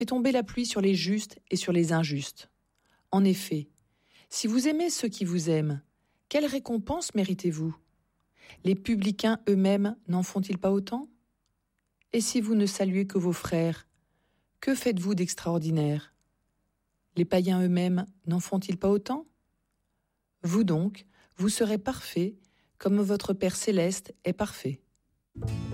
fait tomber la pluie sur les justes et sur les injustes. En effet, si vous aimez ceux qui vous aiment, quelle récompense méritez-vous ? Les publicains eux-mêmes n'en font-ils pas autant ? Et si vous ne saluez que vos frères, que faites-vous d'extraordinaire ? Les païens eux-mêmes n'en font-ils pas autant ? Vous donc, vous serez parfaits comme votre Père céleste est parfait.